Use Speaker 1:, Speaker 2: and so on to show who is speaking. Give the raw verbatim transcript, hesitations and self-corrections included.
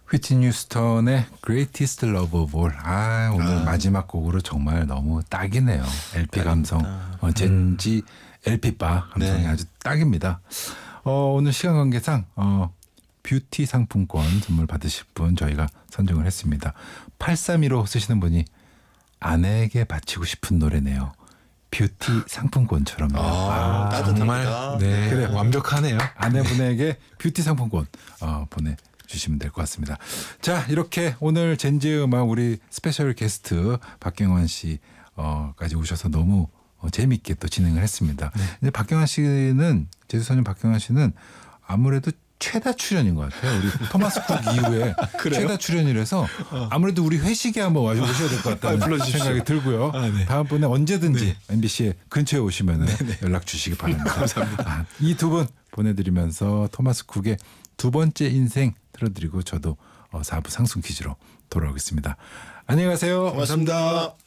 Speaker 1: 휘트니 휴스턴의 Greatest Love of All. 아 오늘 아. 마지막 곡으로 정말 너무 딱이네요. 엘피 감성, 어, 젠지 음. 엘피바 감성이 네. 아주 딱입니다. 어, 오늘 시간 관계상 어, 뷰티 상품권 선물 받으실 분 저희가 선정을 했습니다. 팔삼일오 쓰시는 분이 아내에게 바치고 싶은 노래네요. 뷰티 상품권처럼요.
Speaker 2: 아, 아 정말
Speaker 1: 네,
Speaker 2: 그래 완벽하네요.
Speaker 1: 아내분에게 뷰티 상품권 어, 보내주시면 될 것 같습니다. 자, 이렇게 오늘 젠지 음악 우리 스페셜 게스트 박경환 씨까지 오셔서 너무 어, 재미있게 또 진행을 했습니다. 네. 이제 박경환 씨는 제주소년 박경환 씨는 아무래도 최다 출연인 것 같아요. 우리 토마스 쿡 이후에 최다 출연이라서 아무래도 우리 회식에 한번 와주셔야 될 것 같다는 아, 생각이 들고요. 아, 네. 다음번에 언제든지 네. 엠비씨에 근처에 오시면 네, 네. 연락 주시기 바랍니다.
Speaker 2: 감사합니다.
Speaker 1: 아, 이 두 분 보내드리면서 토마스 쿡의 두 번째 인생 들어드리고 저도 사 부 상승 퀴즈로 돌아오겠습니다. 안녕히 가세요.
Speaker 2: 고맙습니다. 감사합니다.